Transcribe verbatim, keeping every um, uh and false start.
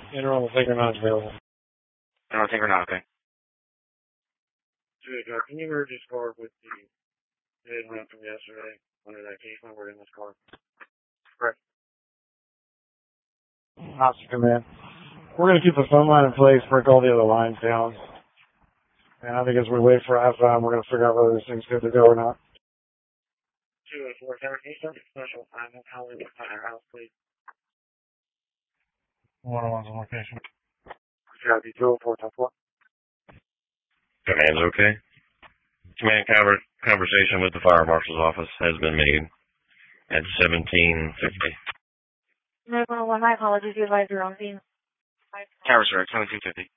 Interim thinker not available. Interim thinker not, okay. Dude, uh, can you merge this car with the hit and run from yesterday under that case number in this car? Correct. Officer Command. We're going to keep the phone line in place, break all the other lines down. And I think as we wait for F M, we're going to figure out whether this thing's good to go or not. two and four, can you start a special assignment? How we get to our house, please? one oh one's on location. Yeah, be two oh four, ten four. Command's okay. Command conver- conversation with the fire marshal's office has been made at seventeen fifty. nine one one, my apologies, you advised the wrong scene. Tower, sir, seventeen fifty.